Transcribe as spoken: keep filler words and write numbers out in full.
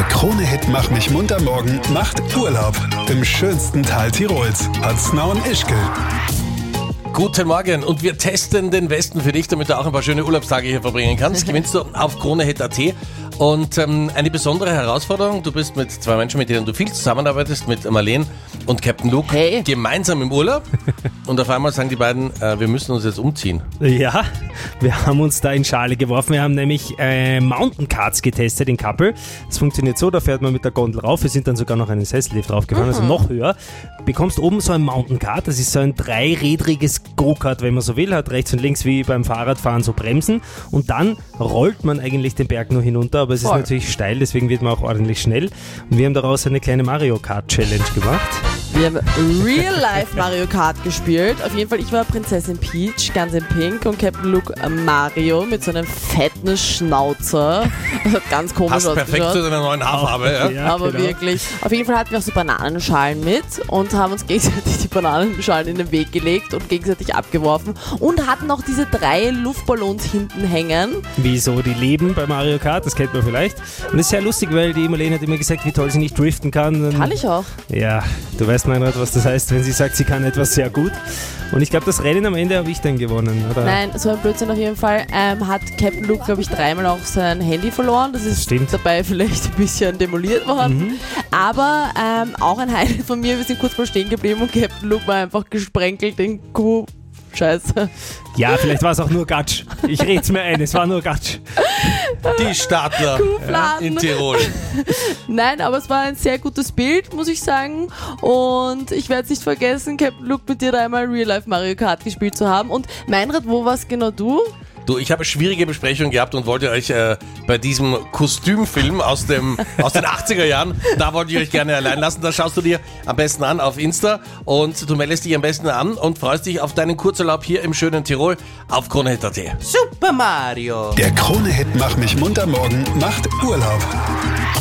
Der Krone-Hit Mach mich munter morgen macht Urlaub im schönsten Tal Tirols, Hatzner und Ischgl. Guten Morgen und wir testen den Westen für dich, damit du auch ein paar schöne Urlaubstage hier verbringen kannst. Gewinnst du auf kronehit punkt at und ähm, eine besondere Herausforderung. Du bist mit zwei Menschen, mit denen du viel zusammenarbeitest, mit Marlene und Captain Luke, hey. gemeinsam im Urlaub. Und auf einmal sagen die beiden, äh, wir müssen uns jetzt umziehen. Ja, wir haben uns da in Schale geworfen. Wir haben nämlich äh, Mountain Carts getestet in Kappel. Das funktioniert so, da fährt man mit der Gondel rauf. Wir sind dann sogar noch einen Sessellift draufgefahren, mhm. also noch höher. Bekommst oben so ein Mountain Cart, das ist so ein dreirädriges Go-Kart, wenn man so will, hat rechts und links wie beim Fahrradfahren so Bremsen und dann rollt man eigentlich den Berg nur hinunter, aber es Voll. ist natürlich steil, deswegen wird man auch ordentlich schnell und wir haben daraus eine kleine Mario Kart Challenge gemacht. Wir haben Real-Life Mario Kart gespielt. Auf jeden Fall, ich war Prinzessin Peach, ganz in Pink und Captain Luke Mario mit so einem fetten Schnauzer. Das hat ganz komisch Passt ausgeschaut. perfekt zu deiner neuen Haarfarbe. Ja. Ja, Aber genau. wirklich. Auf jeden Fall hatten wir auch so Bananenschalen mit und haben uns gegenseitig die Bananenschalen in den Weg gelegt und gegenseitig abgeworfen und hatten auch diese drei Luftballons hinten hängen. Wieso die leben bei Mario Kart, das kennt man vielleicht. Und das ist sehr lustig, weil die Marlene hat immer gesagt, wie toll sie nicht driften kann. Kann ich auch. Ja, du weißt, Meinrad, was das heißt, wenn sie sagt, sie kann etwas sehr gut. Und ich glaube, das Rennen am Ende habe ich dann gewonnen, oder? Nein, so ein Blödsinn auf jeden Fall. Ähm, hat Captain Luke, glaube ich, dreimal auch sein Handy verloren. Das ist Stimmt. dabei vielleicht ein bisschen demoliert worden. Mhm. Aber ähm, auch ein Highlight von mir, wir sind kurz mal stehen geblieben und Captain Luke war einfach gesprenkelt in Kuh. Scheiße. Ja, vielleicht war es auch nur Gatsch. Ich red's mir ein, es war nur Gatsch. Die Stadler Kuhfladen. in Tirol. Nein, aber es war ein sehr gutes Bild, muss ich sagen. Und ich werde es nicht vergessen, Captain Luke, mit dir da einmal Real-Life Mario Kart gespielt zu haben. Und Meinrad, wo warst genau du? Du, ich habe schwierige Besprechungen gehabt und wollte euch äh, bei diesem Kostümfilm aus, dem, aus den achtziger Jahren, da wollte ich euch gerne allein lassen. Das schaust du dir am besten an auf Insta und du meldest dich am besten an und freust dich auf deinen Kurzurlaub hier im schönen Tirol auf kronehit punkt at. Super Mario. Der Krone-Hit Mach mich munter morgen macht Urlaub.